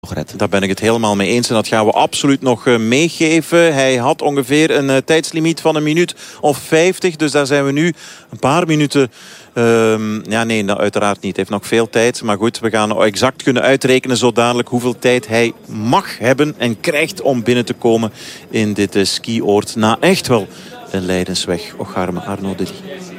Daar ben ik het helemaal mee eens en dat gaan we absoluut nog meegeven. Hij had ongeveer een tijdslimiet van 1 minuut of 50. Dus daar zijn we nu een paar minuten... uiteraard niet. Hij heeft nog veel tijd. Maar goed, we gaan exact kunnen uitrekenen zo dadelijk hoeveel tijd hij mag hebben en krijgt om binnen te komen in dit skioord. Na echt wel een lijdensweg. Ocharme Arnaud Delis.